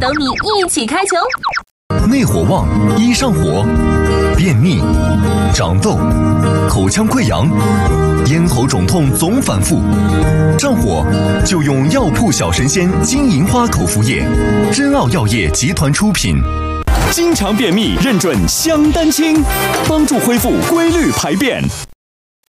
等你一起开球。 内火旺，一上火，便秘、长痘、口腔溃疡、咽喉肿痛总反复，上火就用药铺小神仙金银花口服液，珍奥药业集团出品。 经常便秘认准香丹清，帮助恢复规律排便。